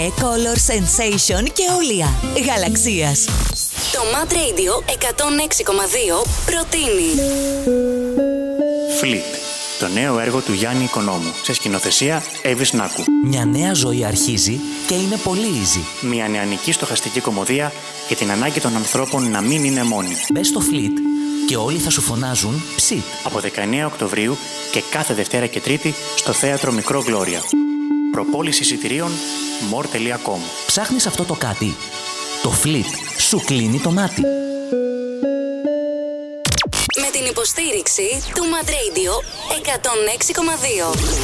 Color Sensation και Όλια Γαλαξίας. Το Mad Radio 106,2 προτείνει Flip, το νέο έργο του Γιάννη Οικονόμου, σε σκηνοθεσία Εύης Νάκου. Μια νέα ζωή αρχίζει και είναι πολύ easy. Μια νεανική στοχαστική κωμωδία για την ανάγκη των ανθρώπων να μην είναι μόνοι. Μπες στο Fleet και όλοι θα σου φωνάζουν ψιτ. Από 19 Οκτωβρίου και κάθε Δευτέρα και Τρίτη στο Θέατρο Μικρό Γλώρια. Προπόληση εισιτηρίων more.com. Ψάχνεις αυτό το κάτι? Το Fleet σου κλείνει το μάτι. με την υποστήριξη του Mad Radio 106,2.